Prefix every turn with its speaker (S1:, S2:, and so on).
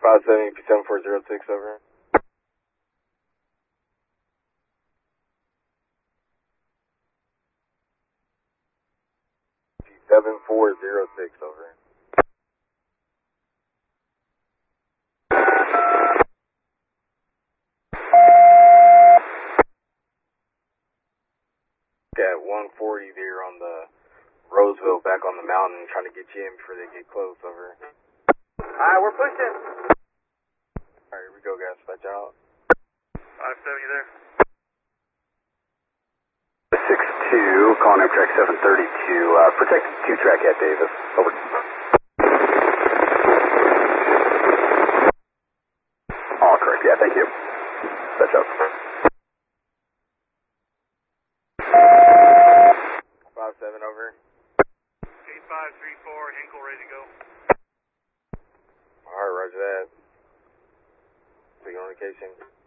S1: 570-7406, over. 7406, over. At 140 there on the Roseville, back on the mountain, trying to get you in before they get close, over.
S2: Alright, we're pushing.
S1: Alright, here we go, guys. Dispatch out.
S2: 570 there.
S3: 6-2, calling Amtrak 732, protected 2-track at Davis, over. All correct, yeah, thank you. Dispatch out.
S1: 57, over.
S2: 8534, Hinkle, ready to go.
S1: Alright, roger that. So you're on vacation.